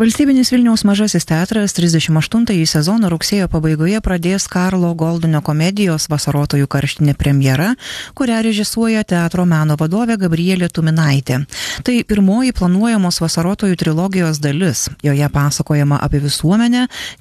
Valstybinis Vilniaus mažasis teatras 38-ąjį sezoną rugsėjo pabaigoje pradės Karlo Goldinio komedijos Vasarotojų karštinė premjera, kurią režisuoja teatro meno vadovė Gabrielė Tuminaitė. Tai pirmoji planuojamos Vasarotojų trilogijos dalis. Joje pasakojama apie visuomenę,